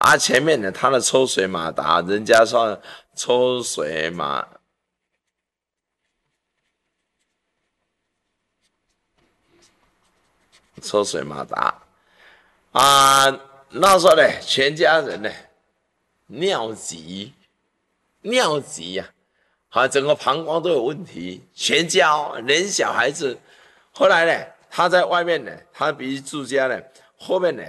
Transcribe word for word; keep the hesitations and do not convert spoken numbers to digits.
啊，前面呢，他的抽水马达，人家说抽水马，抽水马达啊，那时候呢，全家人呢尿急，尿急呀、啊，啊，整个膀胱都有问题，全家哦，连小孩子。后来呢，他在外面呢，他比住家呢，后面呢。